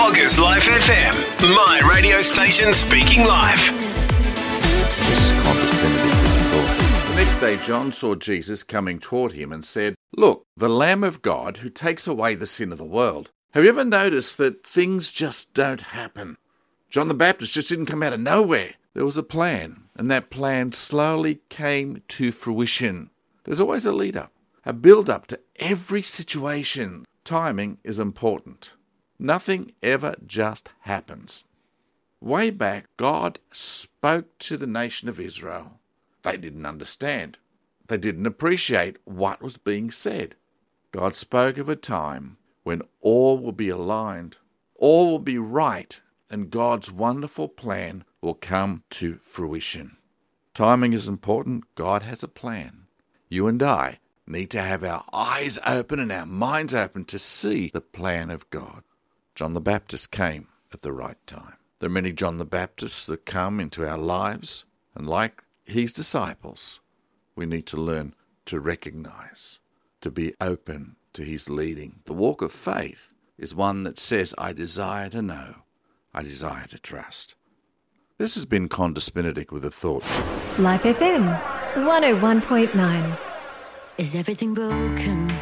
Wagga's Life FM, my radio station speaking live. This is Qantas Benedict with the thought. The next day John saw Jesus coming toward him and said, "Look, the Lamb of God who takes away the sin of the world." Have you ever noticed that things just don't happen? John the Baptist just didn't come out of nowhere. There was a plan, and that plan slowly came to fruition. There's always a lead-up, a build-up to every situation. Timing is important. Nothing ever just happens. Way back, God spoke to the nation of Israel. They didn't understand. They didn't appreciate what was being said. God spoke of a time when all will be aligned, all will be right, and God's wonderful plan will come to fruition. Timing is important. God has a plan. You and I need to have our eyes open and our minds open to see the plan of God. John the Baptist came at the right time. There are many John the Baptists that come into our lives, and like his disciples, we need to learn to recognize, to be open to his leading. The walk of faith is one that says, I desire to know, I desire to trust. This has been Qantas Benedict with a thought. Life FM 101.9. Is everything broken?